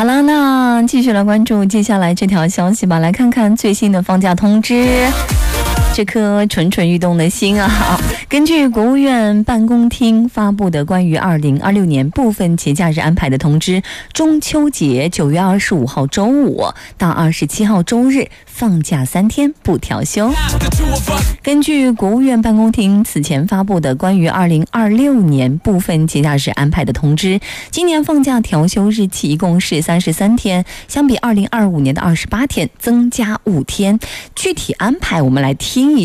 好了，那继续来关注接下来这条消息吧，来看看最新的放假通知。这颗蠢蠢欲动的心啊！根据国务院办公厅发布的关于2026年部分节假日安排的通知，中秋节9月25号周五到27号周日放假3天不调休。根据国务院办公厅此前发布的关于2026年部分节假日安排的通知，今年放假调休日期一共是33天，相比2025年的28天增加5天。具体安排我们来听